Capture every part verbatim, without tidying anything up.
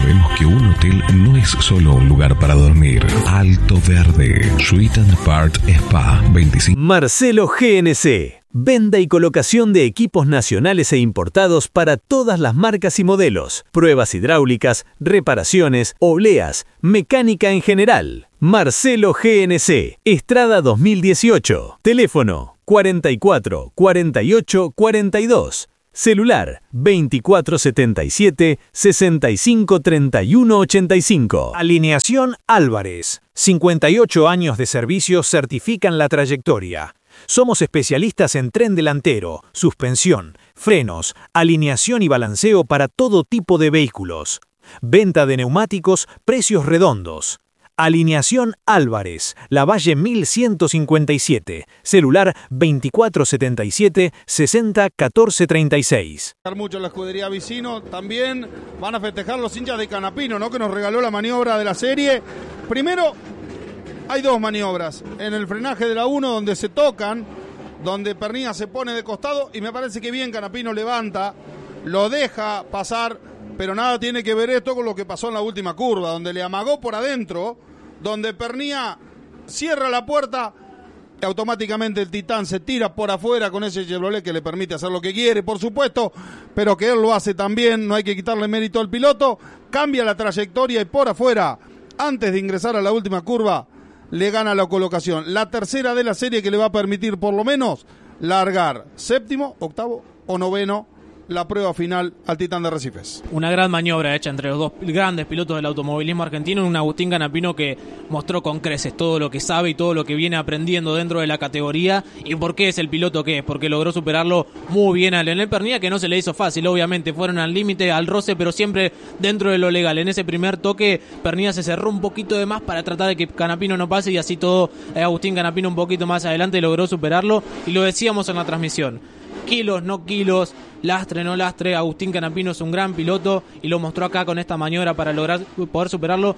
Recordemos que un hotel no es solo un lugar para dormir. Alto Verde, Suite and Apart Spa, veinticinco. Marcelo G N C. Venta y colocación de equipos nacionales e importados para todas las marcas y modelos. Pruebas hidráulicas, reparaciones, obleas, mecánica en general. Marcelo G N C. Estrada dos mil dieciocho. Teléfono cuarenta y cuatro, cuarenta y ocho, cuarenta y dos. Celular veinticuatro setenta y siete, sesenta y cinco treinta y uno ochenta y cinco. Alineación Álvarez. cincuenta y ocho años de servicio certifican la trayectoria. Somos especialistas en tren delantero, suspensión, frenos, alineación y balanceo para todo tipo de vehículos. Venta de neumáticos, precios redondos. Alineación Álvarez, Lavalle mil ciento cincuenta y siete, celular veinticuatro setenta y siete, sesenta catorce treinta y seis. Mucho la escudería Vicino, también van a festejar los hinchas de Canapino, ¿no? Que nos regaló la maniobra de la serie. Primero, hay dos maniobras, en el frenaje de la uno donde se tocan, donde Pernía se pone de costado y me parece que bien Canapino levanta, lo deja pasar. Pero nada tiene que ver esto con lo que pasó en la última curva, donde le amagó por adentro, donde Pernía cierra la puerta y automáticamente el Titán se tira por afuera con ese Chevrolet que le permite hacer lo que quiere, por supuesto, pero que él lo hace también, no hay que quitarle mérito al piloto, cambia la trayectoria y por afuera, antes de ingresar a la última curva, le gana la colocación. La tercera de la serie que le va a permitir por lo menos largar séptimo, octavo o noveno la prueba final al Titán de Arrecifes. Una gran maniobra hecha entre los dos grandes pilotos del automovilismo argentino, un Agustín Canapino que mostró con creces todo lo que sabe y todo lo que viene aprendiendo dentro de la categoría y por qué es el piloto que es, porque logró superarlo muy bien a Leonel Pernía, que no se le hizo fácil, obviamente fueron al límite, al roce, pero siempre dentro de lo legal. En ese primer toque Pernía se cerró un poquito de más para tratar de que Canapino no pase y así todo eh, Agustín Canapino un poquito más adelante logró superarlo y lo decíamos en la transmisión. Kilos, no kilos, lastre, no lastre, Agustín Canapino es un gran piloto y lo mostró acá con esta maniobra para lograr poder superarlo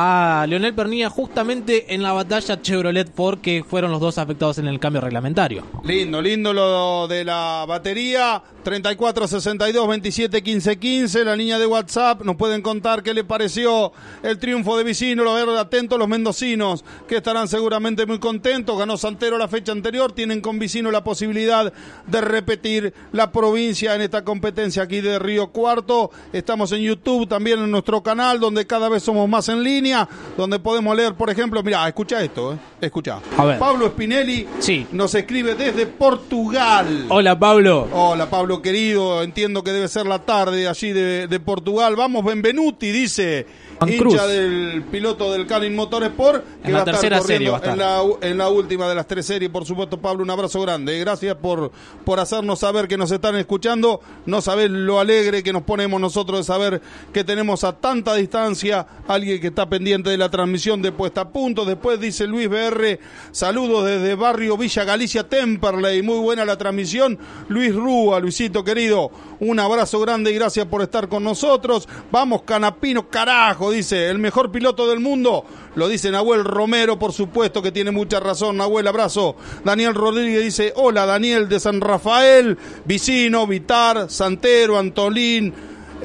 a Leonel Pernía justamente en la batalla Chevrolet-Ford, que fueron los dos afectados en el cambio reglamentario. Lindo, lindo lo de la batería, treinta y cuatro sesenta y dos veintisiete quince quince, la línea de WhatsApp, nos pueden contar qué le pareció el triunfo de Vicino, lo ver atentos los mendocinos, que estarán seguramente muy contentos, ganó Santero la fecha anterior, tienen con Vicino la posibilidad de repetir la provincia en esta competencia aquí de Río Cuarto. Estamos en YouTube, también en nuestro canal, donde cada vez somos más en línea, donde podemos leer, por ejemplo, mira, escucha esto, eh, escucha. A ver. Pablo Spinelli sí. nos escribe desde Portugal. Hola, Pablo. Hola, Pablo querido, entiendo que debe ser la tarde allí de, de Portugal. Vamos, Benvenuti, dice, hincha Cruz. del piloto del Canin Motorsport, que en va la a estar tercera corriendo serie va a estar. En, la, en la última de las tres series, por supuesto. Pablo, un abrazo grande, gracias por, por hacernos saber que nos están escuchando. No sabés lo alegre que nos ponemos nosotros de saber que tenemos a tanta distancia alguien que está pendiente de la transmisión de Puesta a Punto. Después dice Luis B R, saludos desde barrio Villa Galicia, Temperley, muy buena la transmisión. Luis Rúa, Luisito querido, un abrazo grande y gracias por estar con nosotros. Vamos Canapino, carajo, dice, el mejor piloto del mundo, lo dice Nahuel Romero, por supuesto que tiene mucha razón. Nahuel, abrazo. Daniel Rodríguez dice, hola Daniel de San Rafael, Vicino, Vitar, Santero, Antolín,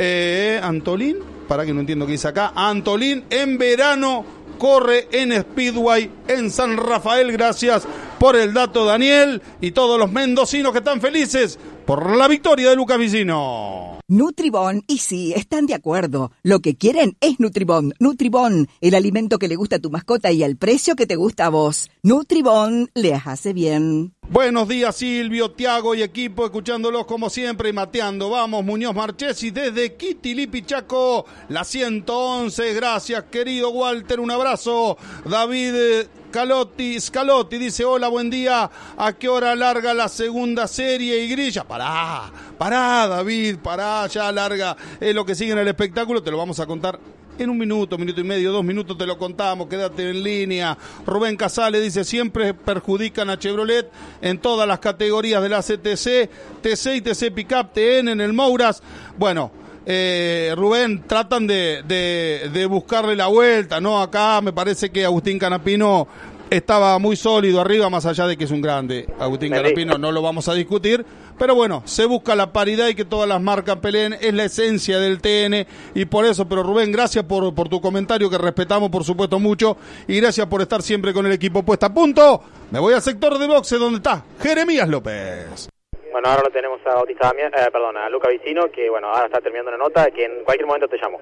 eh, Antolín, para que no entiendo qué dice acá, Antolín en verano corre en Speedway en San Rafael. Gracias por el dato, Daniel, y todos los mendocinos que están felices por la victoria de Lucas Vicino. Nutribón, y sí, están de acuerdo. Lo que quieren es Nutribón. Nutribón, el alimento que le gusta a tu mascota y al precio que te gusta a vos. Nutribón les hace bien. Buenos días, Silvio, Tiago y equipo, escuchándolos como siempre y mateando. Vamos, Muñoz Marchesi desde Quitilipi, Chaco, la ciento once. Gracias, querido Walter, un abrazo. David Scalotti, Scalotti dice, hola, buen día. ¿A qué hora larga la segunda serie y grilla? Pará, pará, David, pará, ya larga. Es lo que sigue en el espectáculo, te lo vamos a contar en un minuto, minuto y medio, dos minutos te lo contamos, quédate en línea. Rubén Casale dice, siempre perjudican a Chevrolet en todas las categorías de la C T C, T C y T C Pickup, T N en el Mouras. Bueno, eh, Rubén, tratan de, de, de buscarle la vuelta, ¿no? Acá me parece que Agustín Canapino estaba muy sólido arriba, más allá de que es un grande. Agustín Canapino, no lo vamos a discutir, pero bueno, se busca la paridad y que todas las marcas peleen, es la esencia del T N, y por eso, pero Rubén, gracias por, por tu comentario, que respetamos por supuesto mucho, y gracias por estar siempre con el equipo puesto a punto. Me voy al sector de boxe, donde está Jeremías López. Bueno, ahora lo tenemos a Bautista Damián, eh, perdón, a Luca Vicino, que bueno, ahora está terminando una nota, que en cualquier momento te llamo.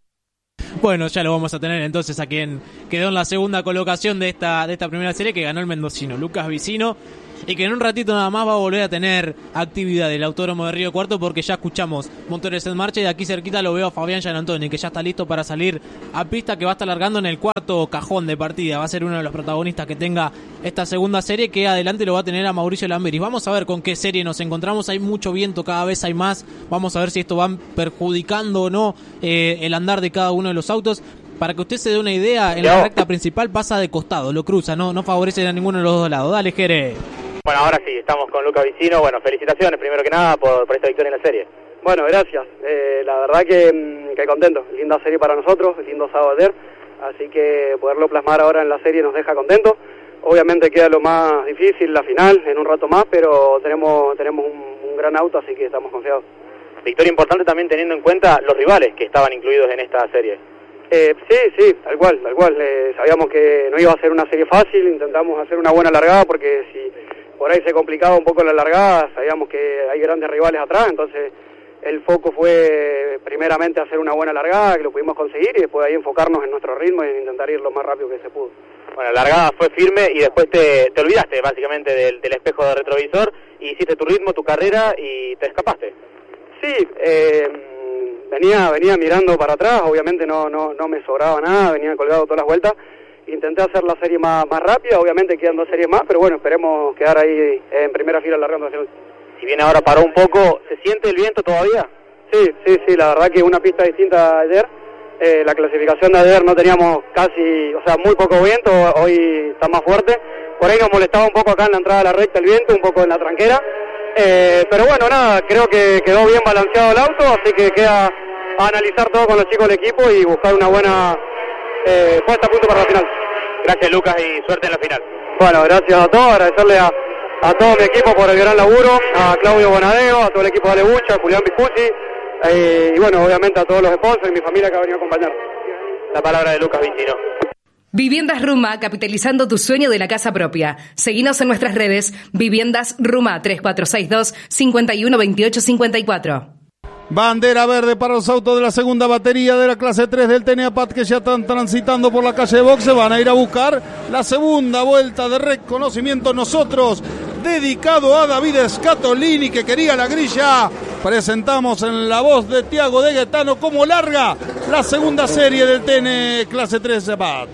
Bueno, ya lo vamos a tener entonces a quien quedó en la segunda colocación de esta de esta primera serie, que ganó el mendocino, Lucas Vicino, y que en un ratito nada más va a volver a tener actividad del Autódromo de Río Cuarto, porque ya escuchamos motores en marcha, y de aquí cerquita lo veo a Fabián Gianantoni, que ya está listo para salir a pista, que va a estar largando en el cuarto cajón de partida, va a ser uno de los protagonistas que tenga esta segunda serie, que adelante lo va a tener a Mauricio Lamberis. Vamos a ver con qué serie nos encontramos, hay mucho viento, cada vez hay más, vamos a ver si esto va perjudicando o no eh, el andar de cada uno de los autos. Para que usted se dé una idea, en la recta principal pasa de costado, lo cruza, no, no favorece a ninguno de los dos lados. Dale, Jere. Bueno, ahora sí, estamos con Luca Vicino. Bueno, felicitaciones primero que nada por, por esta victoria en la serie. Bueno, gracias. Eh, la verdad que, que contento. Linda serie para nosotros, lindo sábado ayer. Así que poderlo plasmar ahora en la serie nos deja contentos. Obviamente queda lo más difícil, la final, en un rato más, pero tenemos tenemos un, un gran auto, así que estamos confiados. Victoria importante también teniendo en cuenta los rivales que estaban incluidos en esta serie. Eh, sí, sí, tal cual, tal cual. Eh, sabíamos que no iba a ser una serie fácil, intentamos hacer una buena largada, porque si por ahí se complicaba un poco la largada, sabíamos que hay grandes rivales atrás, entonces el foco fue primeramente hacer una buena largada, que lo pudimos conseguir, y después de ahí enfocarnos en nuestro ritmo y intentar ir lo más rápido que se pudo. Bueno, la largada fue firme y después te, te olvidaste básicamente del, del espejo de retrovisor, y hiciste tu ritmo, tu carrera y te escapaste. Sí, eh, venía venía mirando para atrás, obviamente no no no me sobraba nada, venía colgado todas las vueltas. Intenté hacer la serie más, más rápida, obviamente quedan dos series más, pero bueno, esperemos quedar ahí en primera fila largando hacia el... Si bien ahora paró un poco, ¿se siente el viento todavía? Sí, sí, sí, la verdad que una pista distinta de ayer. Eh, la clasificación de ayer no teníamos casi, o sea, muy poco viento, hoy está más fuerte. Por ahí nos molestaba un poco acá en la entrada de la recta el viento, un poco en la tranquera. Eh, pero bueno, nada, creo que quedó bien balanceado el auto, así que queda a analizar todo con los chicos del equipo y buscar una buena... Eh, puesta a punto para la final. Gracias, Lucas, y suerte en la final. Bueno, gracias a todos, agradecerle a, a todo mi equipo por el gran laburo, a Claudio Bonadeo, a todo el equipo de Alebucha, a Julián Piscucci, eh, y bueno, obviamente a todos los sponsors y mi familia que ha venido a acompañar. La palabra de Lucas Vicino. Viviendas Ruma, capitalizando tu sueño de la casa propia. Seguinos en nuestras redes, Viviendas Ruma, tres cuatro seis dos, cinco uno dos ocho cinco cuatro. Bandera verde para los autos de la segunda batería de la clase tres del T N A P A T, que ya están transitando por la calle de boxe. Van a ir a buscar la segunda vuelta de reconocimiento. Nosotros, dedicado a David Scatolini, que quería la grilla, presentamos en la voz de Tiago de Gaetano cómo larga la segunda serie del T N clase tres de P A T.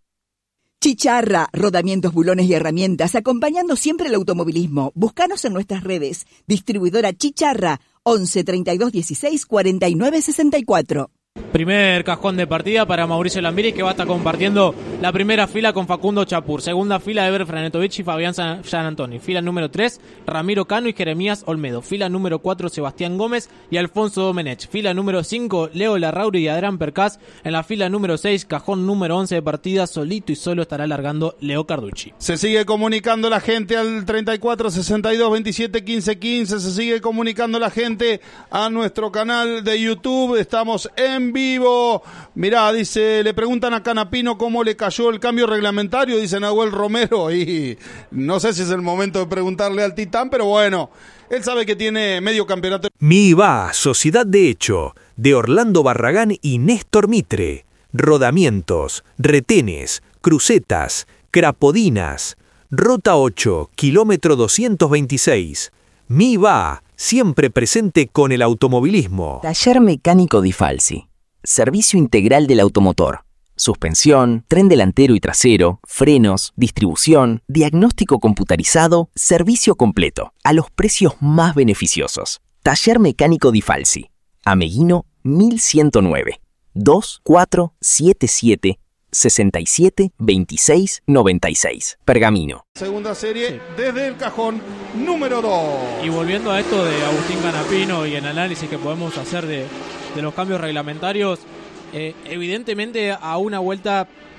Chicharra, rodamientos, bulones y herramientas, acompañando siempre el automovilismo. Búscanos en nuestras redes. Distribuidora Chicharra, once treinta y dos dieciséis cuarenta y nueve sesenta y cuatro. Primer cajón de partida para Mauricio Lamberis, que va a estar compartiendo la primera fila con Facundo Chapur. Segunda fila, Eber Franetovich y Fabián Gianantoni. Fila número tres, Ramiro Cano y Jeremías Olmedo. Fila número cuatro, Sebastián Gómez y Alfonso Domenech. Fila número cinco, Leo Larrauri y Adrián Percás. En la fila número seis, cajón número once de partida, solito y solo estará largando Leo Carducci. Se sigue comunicando la gente al treinta y cuatro sesenta y dos veintisiete quince quince. Se sigue comunicando la gente a nuestro canal de YouTube. Estamos en vivo. Mirá, dice, le preguntan a Canapino cómo le cayó el cambio reglamentario, dice Nahuel Romero, y no sé si es el momento de preguntarle al Titán, pero bueno, él sabe que tiene medio campeonato. MIVA, Sociedad de Hecho, de Orlando Barragán y Néstor Mitre. Rodamientos, retenes, crucetas, crapodinas. Rota ocho, kilómetro doscientos veintiséis. MIVA, siempre presente con el automovilismo. Taller Mecánico Di Falsi. Servicio integral del automotor. Suspensión, tren delantero y trasero, frenos, distribución, diagnóstico computarizado, servicio completo, a los precios más beneficiosos. Taller Mecánico Di Falsi. Ameguino mil ciento nueve. dos cuatro siete siete sesenta y siete veintiséis noventa y seis. Pergamino. Segunda serie, sí, desde el cajón número dos. Y volviendo a esto de Agustín Canapino y el análisis que podemos hacer de, de los cambios reglamentarios, eh, evidentemente a una vuelta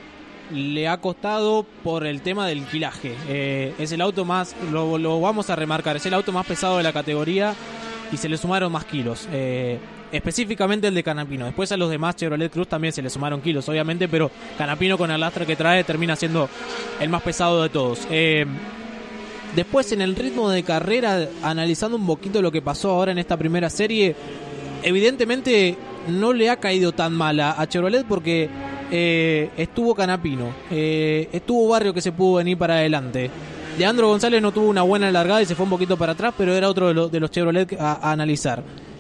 le ha costado por el tema del kilaje. Eh, es el auto más, lo, lo vamos a remarcar, es el auto más pesado de la categoría y se le sumaron más kilos. Eh, específicamente el de Canapino. Después a los demás Chevrolet Cruz también se le sumaron kilos, obviamente, pero Canapino con el lastre que trae termina siendo el más pesado de todos. Eh, después en el ritmo de carrera, analizando un poquito lo que pasó ahora en esta primera serie, evidentemente no le ha caído tan mal a, a Chevrolet porque eh, estuvo Canapino, eh, estuvo Barrio que se pudo venir para adelante. Leandro González no tuvo una buena largada y se fue un poquito para atrás, pero era otro de, lo, de los Chevrolet a, a analizar.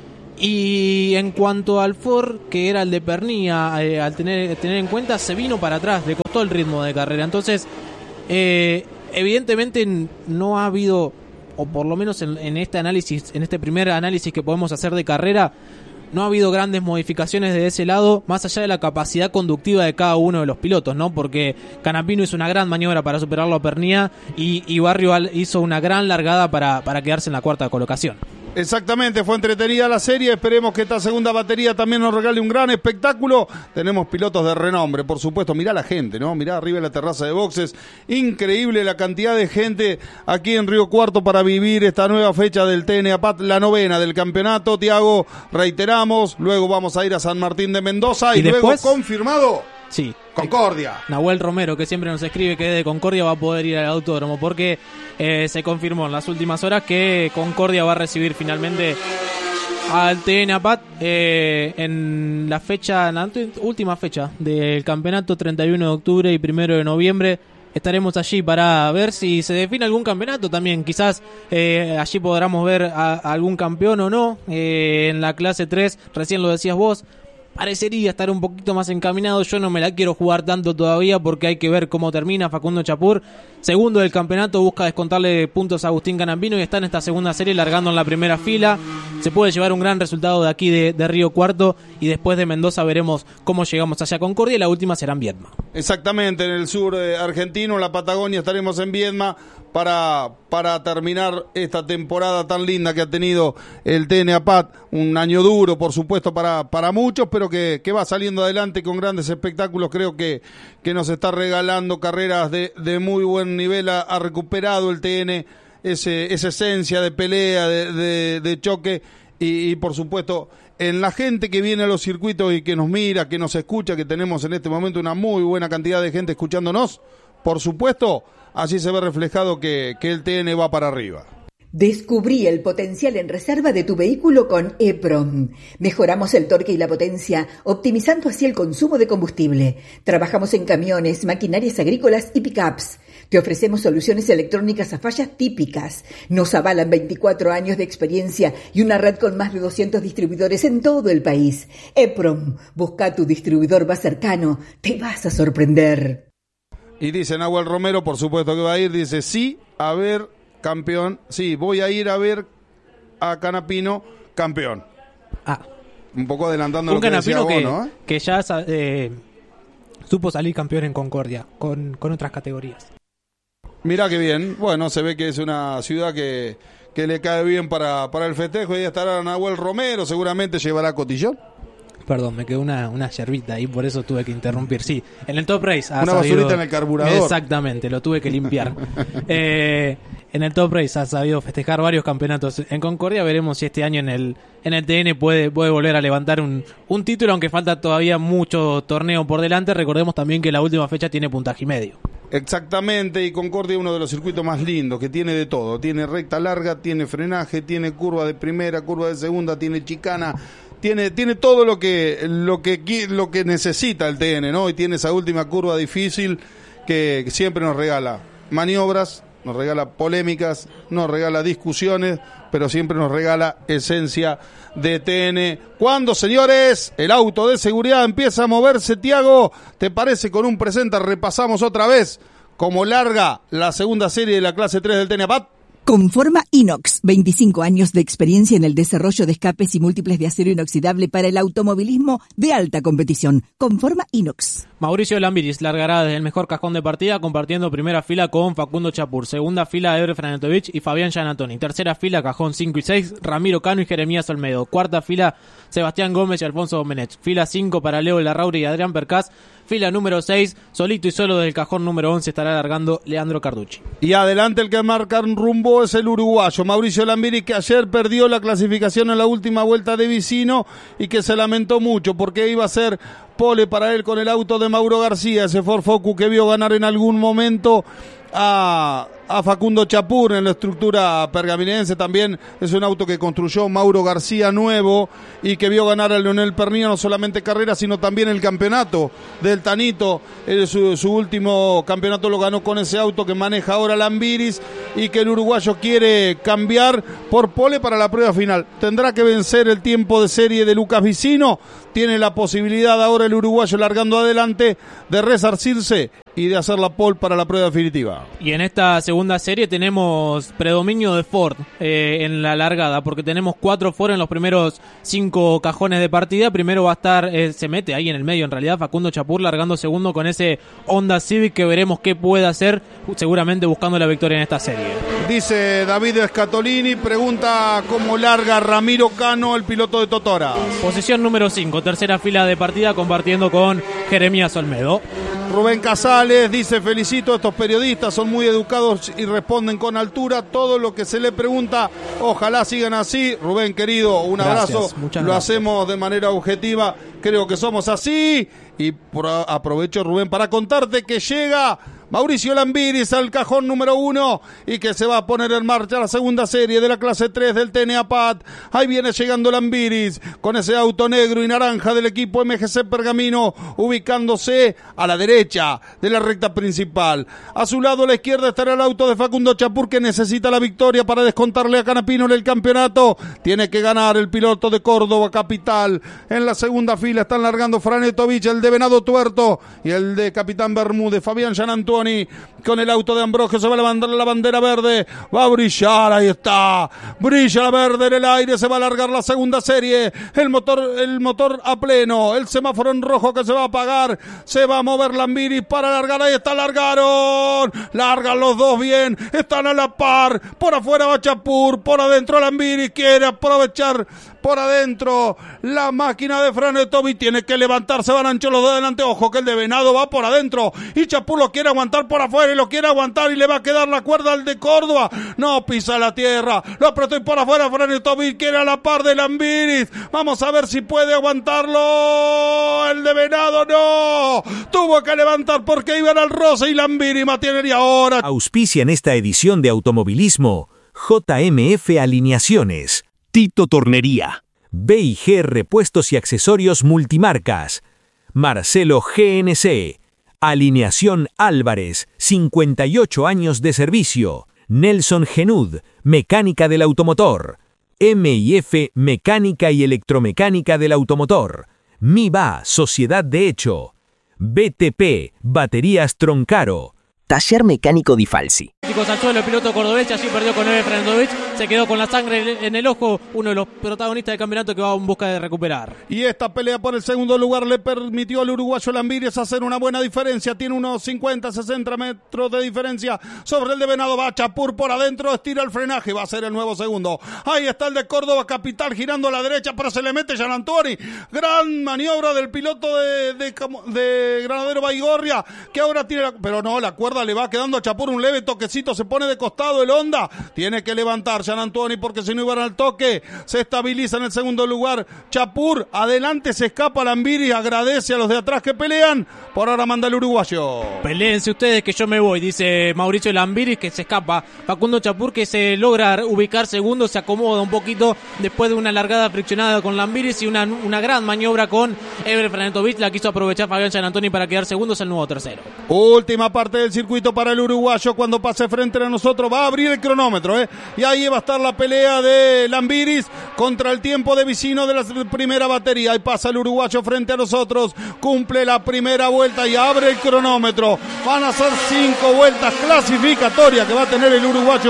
Y en cuanto al Ford, que era el de Pernía, eh, al tener, tener en cuenta, se vino para atrás, le costó el ritmo de carrera. Entonces, eh, evidentemente no ha habido, o por lo menos en, en este análisis, en este primer análisis que podemos hacer de carrera, no ha habido grandes modificaciones de ese lado, más allá de la capacidad conductiva de cada uno de los pilotos, ¿no? Porque Canapino hizo una gran maniobra para superarlo a Pernía y, y Barrio hizo una gran largada para, para quedarse en la cuarta colocación. Exactamente, fue entretenida la serie, esperemos que esta segunda batería también nos regale un gran espectáculo. Tenemos pilotos de renombre, por supuesto, mirá la gente, ¿no? Mirá arriba en la terraza de boxes, increíble la cantidad de gente aquí en Río Cuarto para vivir esta nueva fecha del T N A P A T, la novena del campeonato. Tiago, reiteramos, luego vamos a ir a San Martín de Mendoza y, y luego después, confirmado. Sí. Concordia. Nahuel Romero, que siempre nos escribe que de Concordia va a poder ir al autódromo, porque eh, se confirmó en las últimas horas que Concordia va a recibir finalmente al T N A P A T eh, en la fecha, en la última fecha del campeonato, treinta y uno de octubre y primero de noviembre. Estaremos allí para ver si se define algún campeonato también. Quizás eh, allí podamos ver a, a algún campeón o no. Eh, en la clase tres, recién lo decías vos, parecería estar un poquito más encaminado. Yo no me la quiero jugar tanto todavía porque hay que ver cómo termina Facundo Chapur, segundo del campeonato, busca descontarle puntos a Agustín Canapino y está en esta segunda serie largando en la primera fila. Se puede llevar un gran resultado de aquí de, de Río Cuarto y después de Mendoza veremos cómo llegamos hacia Concordia y la última será en Viedma. Exactamente, en el sur eh, argentino, en la Patagonia, estaremos en Viedma para, para terminar esta temporada tan linda que ha tenido el T N A P A T. Un año duro, por supuesto, para, para muchos, pero que, que va saliendo adelante con grandes espectáculos. Creo que, que nos está regalando carreras de, de muy buen nivel. Ha, ha recuperado el T N ese, esa esencia de pelea, de, de, de choque y, y, por supuesto, en la gente que viene a los circuitos y que nos mira, que nos escucha, que tenemos en este momento una muy buena cantidad de gente escuchándonos, por supuesto, así se ve reflejado que, que el T N va para arriba. Descubrí el potencial en reserva de tu vehículo con E-Prom. Mejoramos el torque y la potencia, optimizando así el consumo de combustible. Trabajamos en camiones, maquinarias agrícolas y pickups. Te ofrecemos soluciones electrónicas a fallas típicas. Nos avalan veinticuatro años de experiencia y una red con más de doscientos distribuidores en todo el país. E-Prom, busca tu distribuidor más cercano. Te vas a sorprender. Y dice Nahuel Romero, por supuesto que va a ir, dice sí, a ver... campeón, sí, voy a ir a ver a Canapino campeón. Ah. Un poco adelantando un lo que decía vos, que, ¿no? que ya eh, supo salir campeón en Concordia, con, con otras categorías. Mirá qué bien, bueno, se ve que es una ciudad que, que le cae bien para, para el festejo. Y estará Nahuel Romero, seguramente llevará cotillón. Perdón, me quedó una, una yerbita y por eso tuve que interrumpir. Sí, en el Top Race ha una sabido, basurita en el carburador. Exactamente, lo tuve que limpiar. eh, en el Top Race ha sabido festejar varios campeonatos en Concordia. Veremos si este año en el en el T N puede, puede volver a levantar un, un título, aunque falta todavía mucho torneo por delante. Recordemos también que la última fecha tiene puntaje y medio. Exactamente, y Concordia es uno de los circuitos más lindos, que tiene de todo. Tiene recta larga, tiene frenaje, tiene curva de primera, curva de segunda, tiene chicana. Tiene, tiene todo lo que, lo que lo que necesita el T N, ¿no? Y tiene esa última curva difícil que siempre nos regala maniobras, nos regala polémicas, nos regala discusiones, pero siempre nos regala esencia de T N. ¿Cuándo, señores? El auto de seguridad empieza a moverse, Tiago. ¿Te parece? Con un presenta repasamos otra vez cómo larga la segunda serie de la clase tres del T N A P A T. Conforma Inox, veinticinco años de experiencia en el desarrollo de escapes y múltiples de acero inoxidable para el automovilismo de alta competición. Conforma Inox. Mauricio Lambiris largará desde el mejor cajón de partida, compartiendo primera fila con Facundo Chapur, segunda fila Ebre Franatovic y Fabián Giannatoni, tercera fila cajón cinco y seis Ramiro Cano y Jeremías Olmedo, cuarta fila Sebastián Gómez y Alfonso Domenech, fila cinco para Leo Larrauri y Adrián Percás, fila número seis, solito y solo del cajón número once estará largando Leandro Carducci. Y adelante el que marca un rumbo es el uruguayo Mauricio Lambiris, que ayer perdió la clasificación en la última vuelta de Vicino y que se lamentó mucho porque iba a ser pole para él con el auto de Mauro García, ese Ford Focus que vio ganar en algún momento a, a Facundo Chapur en la estructura pergaminense. También es un auto que construyó Mauro García nuevo y que vio ganar a Leonel Pernilla no solamente carrera sino también el campeonato del Tanito. El, su, su último campeonato lo ganó con ese auto que maneja ahora Lambiris y que el uruguayo quiere cambiar por pole para la prueba final. Tendrá que vencer el tiempo de serie de Lucas Vicino. Tiene la posibilidad ahora el uruguayo largando adelante de resarcirse y de hacer la pole para la prueba definitiva. Y en esta segunda serie tenemos predominio de Ford eh, en la largada, porque tenemos cuatro Ford en los primeros cinco cajones de partida. Primero va a estar, eh, se mete ahí en el medio en realidad, Facundo Chapur largando segundo con ese Honda Civic que veremos qué puede hacer, seguramente buscando la victoria en esta serie. Dice David Scatolini, pregunta cómo larga Ramiro Cano, el piloto de Totora. Posición número cinco, tercera fila de partida compartiendo con Jeremías Olmedo. Rubén Casales dice, felicito a estos periodistas, son muy educados y responden con altura todo lo que se le pregunta, ojalá sigan así. Rubén querido, un gracias, abrazo, lo gracias. hacemos de manera objetiva, creo que somos así. Y por, aprovecho, Rubén, para contarte que llega Mauricio Lambiris al cajón número uno y que se va a poner en marcha la segunda serie de la clase tres del T N A P A T. Ahí viene llegando Lambiris con ese auto negro y naranja del equipo M G C Pergamino, ubicándose a la derecha de la recta principal. A su lado a la izquierda estará el auto de Facundo Chapur, que necesita la victoria para descontarle a Canapino en el campeonato. Tiene que ganar el piloto de Córdoba Capital. En la segunda fila están largando Franetovich, el de Venado Tuerto, y el de Capitán Bermúdez, Fabián Gianantoni, con el auto de Ambrosio. Se va a levantar la bandera verde, va a brillar, ahí está, brilla la verde en el aire, se va a alargar la segunda serie, el motor, el motor a pleno, el semáforo en rojo que se va a apagar, se va a mover Lambiris para alargar, ahí está, largaron, largan los dos bien, están a la par, por afuera va Chapur, por adentro Lambiris, quiere aprovechar por adentro la máquina de Franetovich, tiene que levantarse, van ancho los dos adelante, ojo que el de Venado va por adentro y Chapur lo quiere aguantar por afuera y lo quiere aguantar y le va a quedar la cuerda al de Córdoba, no pisa la tierra, lo apretó y por afuera Franetovich quiere a la par de Lambiris, vamos a ver si puede aguantarlo, el de Venado no, tuvo que levantar porque iban al roce y Lambiris mantiene ahora. Auspicia en esta edición de Automovilismo J M F Alineaciones, Tito Tornería, B y G Repuestos y Accesorios Multimarcas, Marcelo G N C, Alineación Álvarez, cincuenta y ocho años de servicio, Nelson Genud, Mecánica del Automotor, M y F Mecánica y Electromecánica del Automotor, MIBA Sociedad de Hecho, B T P Baterías Troncaro, Taller Mecánico Di Falsi. Al suelo el piloto cordobés, allí perdió con Ever Franetovich, se quedó con la sangre en el ojo, uno de los protagonistas del campeonato que va en busca de recuperar. Y esta pelea por el segundo lugar le permitió al uruguayo Lambiris hacer una buena diferencia, tiene unos cincuenta, sesenta metros de diferencia sobre el de Venado, va Chapur por adentro, estira el frenaje, va a ser el nuevo segundo. Ahí está el de Córdoba Capital girando a la derecha, pero se le mete Gianantoni, gran maniobra del piloto de, de, de Granadero Baigorria, que ahora tiene la, pero no, la cuerda le va quedando a Chapur, un leve toquecito, se pone de costado el Honda, tiene que levantar Gianantoni porque si no iban al toque, se estabiliza en el segundo lugar Chapur, adelante se escapa Lambiris, agradece a los de atrás que pelean, por ahora manda el uruguayo. Peleense ustedes que yo me voy, dice Mauricio Lambiris, que se escapa. Facundo Chapur, que se logra ubicar segundo, se acomoda un poquito después de una largada friccionada con Lambiris y una, una gran maniobra con Ever Franetovich, la quiso aprovechar Fabián Gianantoni para quedar segundos, el nuevo tercero. Última parte del circuito para el uruguayo, cuando pase frente a nosotros va a abrir el cronómetro, ¿eh? Y ahí va a estar la pelea de Lambiris contra el tiempo de Vicino de la primera batería. Ahí pasa el uruguayo frente a nosotros, cumple la primera vuelta y abre el cronómetro. Van a ser cinco vueltas clasificatorias que va a tener el uruguayo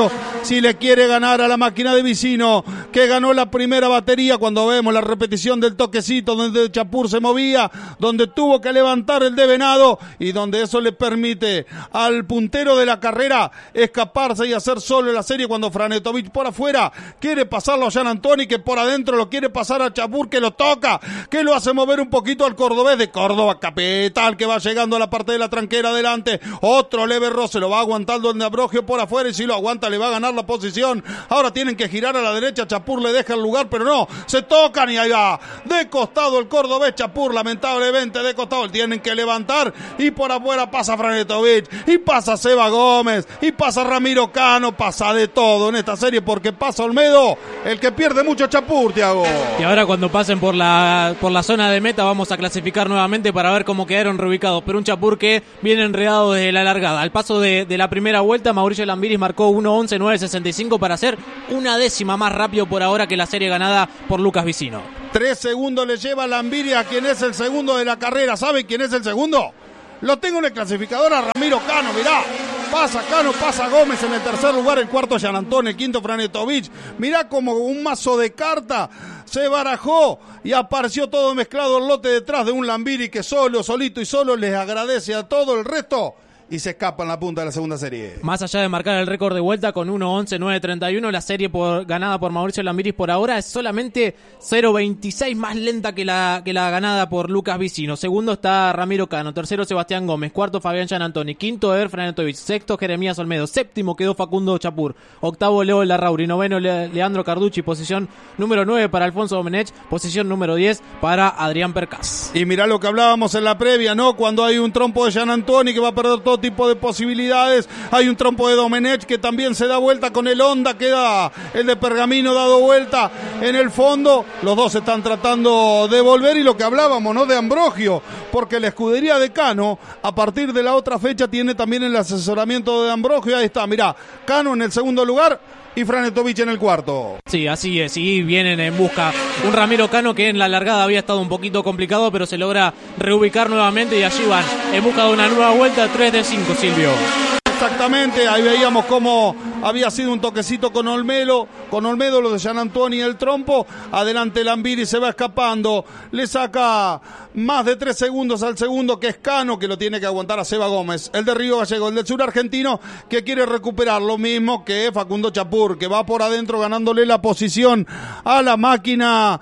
si le quiere ganar a la máquina de Vicino, que ganó la primera batería cuando vemos la repetición del toquecito donde Chapur se movía, donde tuvo que levantar el de Venado y donde eso le permite al puntero de la carrera escaparse y hacer solo la serie cuando Franetovic por afuera quiere pasarlo a Gian Antoni, que por adentro lo quiere pasar a Chapur, que lo toca, que lo hace mover un poquito al cordobés de Córdoba Capital, que va llegando a la parte de la tranquera adelante. Otro leve roce, lo va aguantando el de Ambrogio por afuera y si lo aguanta le va a ganar la posición. Ahora tienen que girar a la derecha, Chapur le deja el lugar, pero no, se tocan y ahí va. De costado el cordobés Chapur, lamentablemente de costado, tienen que levantar y por afuera pasa Franetovic y pasa Seba Gómez y pasa Ramiro Cano, pasa de todo en esta serie porque pasa Olmedo, el que pierde mucho Chapur, Tiago. Y ahora cuando pasen por la por la zona de meta vamos a clasificar nuevamente para ver cómo quedaron reubicados, pero un Chapur que viene enredado desde la largada. Al paso de, de la primera vuelta, Mauricio Lambiris marcó uno once nueve sesenta y cinco para hacer una décima más rápido por ahora que la serie ganada por Lucas Vicino. Tres segundos le lleva Lambiris a quien es el segundo de la carrera. ¿Saben quién es el segundo? Lo tengo en el clasificador a Ramiro Cano, mirá. Pasa Cano, pasa Gómez en el tercer lugar, el cuarto Gian Antoni, el quinto Franetovic. Mirá como un mazo de carta se barajó y apareció todo mezclado el lote detrás de un Lambiris que solo, solito y solo les agradece a todo el resto y se escapa en la punta de la segunda serie. Más allá de marcar el récord de vuelta con uno once nueve treinta y uno, la serie por, ganada por Mauricio Lambiris por ahora es solamente cero veintiséis más lenta que la, que la ganada por Lucas Vicino. Segundo está Ramiro Cano, tercero Sebastián Gómez, cuarto Fabián Gian Antoni, quinto Ever Franetovic, sexto Jeremías Olmedo, séptimo quedó Facundo Chapur, octavo Leo Larrauri, noveno Le- Leandro Carducci, posición número nueve para Alfonso Domenech, posición número diez para Adrián Percas. Y mirá lo que hablábamos en la previa, ¿no? Cuando hay un trompo de Gian Antoni que va a perder todo tipo de posibilidades, hay un trompo de Domenech que también se da vuelta con el Honda, queda el de Pergamino dado vuelta en el fondo, los dos están tratando de volver y lo que hablábamos, ¿no? De Ambrogio, porque la escudería de Cano a partir de la otra fecha tiene también el asesoramiento de Ambrogio, ahí está, mirá, Cano en el segundo lugar y Franetovic en el cuarto. Sí, así es, y vienen en busca un Ramiro Cano que en la largada había estado un poquito complicado, pero se logra reubicar nuevamente y allí van en busca de una nueva vuelta, tres de cinco, Silvio. Exactamente, ahí veíamos cómo había sido un toquecito con Olmedo, con Olmedo, lo de Gian Antoni el trompo, adelante Lambiris se va escapando, le saca más de tres segundos al segundo que es Cano, que lo tiene que aguantar a Seba Gómez, el de Río Gallego, el del sur argentino, que quiere recuperar lo mismo que Facundo Chapur, que va por adentro ganándole la posición a la máquina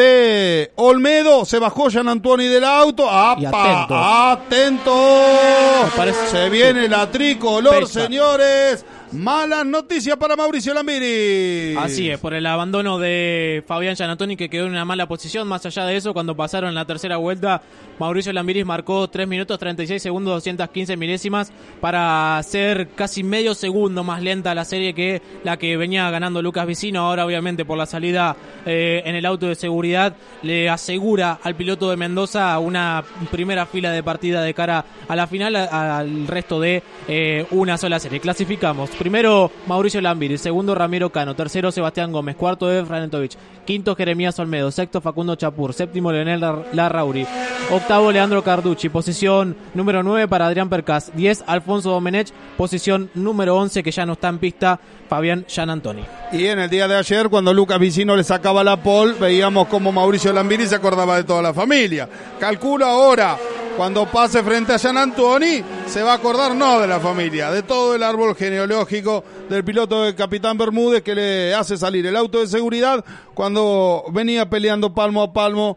de Olmedo, se bajó Gian Antoni del auto, ¡apa! ¡Atento! Parece... Se viene la tricolor, señores. Malas noticias para Mauricio Lambiris. Así es, por el abandono de Fabián Gian Antoni, que quedó en una mala posición. Más allá de eso, cuando pasaron la tercera vuelta, Mauricio Lambiris marcó tres minutos treinta y seis segundos doscientas quince milésimas para hacer casi medio segundo más lenta la serie que la que venía ganando Lucas Vicino. Ahora obviamente por la salida eh, en el auto de seguridad le asegura al piloto de Mendoza una primera fila de partida de cara a la final, a, al resto de eh, una sola serie. Clasificamos. Primero Mauricio Lambiris, segundo Ramiro Cano, tercero Sebastián Gómez, cuarto Ever Franetovic, quinto Jeremías Olmedo, sexto Facundo Chapur, séptimo Leonel Larrauri, octavo Leandro Carducci, posición número nueve para Adrián Percas, diez Alfonso Domenech, posición número once que ya no está en pista Fabián Gian Antoni. Y en el día de ayer, cuando Lucas Vicino le sacaba la pole, veíamos como Mauricio Lambiris se acordaba de toda la familia. Calculo ahora, cuando pase frente a Gian Antoni, se va a acordar no de la familia, de todo el árbol genealógico del piloto de Capitán Bermúdez que le hace salir el auto de seguridad cuando venía peleando palmo a palmo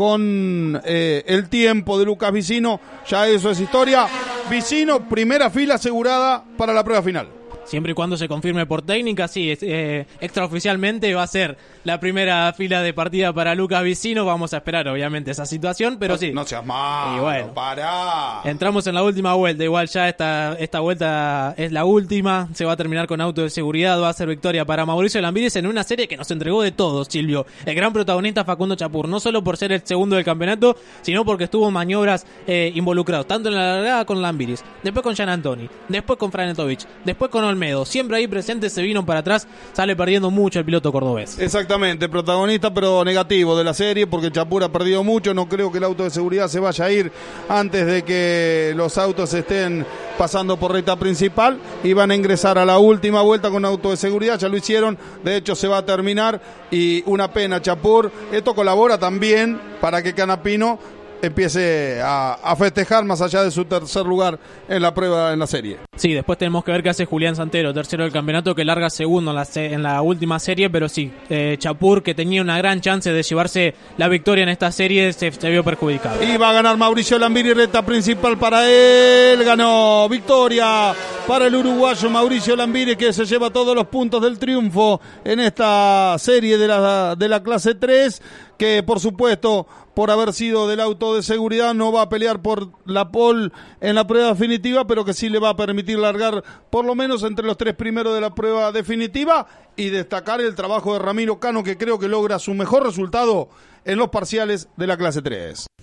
con eh, el tiempo de Lucas Vicino. Ya eso es historia. Vicino, primera fila asegurada para la prueba final. Siempre y cuando se confirme por técnica, sí, eh, extraoficialmente va a ser la primera fila de partida para Lucas Vicino. Vamos a esperar, obviamente, esa situación, pero no, sí. No seas malo, y bueno, pará. Entramos en la última vuelta. Igual ya esta, esta vuelta es la última. Se va a terminar con auto de seguridad. Va a ser victoria para Mauricio Lambiris en una serie que nos entregó de todo, Silvio. El gran protagonista Facundo Chapur, no solo por ser el segundo del campeonato, sino porque estuvo en maniobras eh, involucrados, tanto en la largada con Lambiris, después con Gian Antoni, después con Franetovic, después con Olmedo. Olmedo. Siempre ahí presente, se vino para atrás, sale perdiendo mucho el piloto cordobés. Exactamente, protagonista pero negativo de la serie porque Chapur ha perdido mucho. No creo que el auto de seguridad se vaya a ir antes de que los autos estén pasando por recta principal y van a ingresar a la última vuelta con auto de seguridad. Ya lo hicieron, de hecho se va a terminar y una pena Chapur. Esto colabora también para que Canapino empiece a, a festejar más allá de su tercer lugar en la prueba en la serie. Sí, después tenemos que ver qué hace Julián Santero, tercero del campeonato, que larga segundo en la, en la última serie, pero sí, eh, Chapur, que tenía una gran chance de llevarse la victoria en esta serie, se, se vio perjudicado. Y va a ganar Mauricio Lambiri, recta principal para él, ganó, victoria para el uruguayo Mauricio Lambiri, que se lleva todos los puntos del triunfo en esta serie de la, de la clase tres, que por supuesto, por haber sido del auto de seguridad, no va a pelear por la pole en la prueba definitiva, pero que sí le va a permitir largar por lo menos entre los tres primeros de la prueba definitiva y destacar el trabajo de Ramiro Cano, que creo que logra su mejor resultado en los parciales de la clase tres.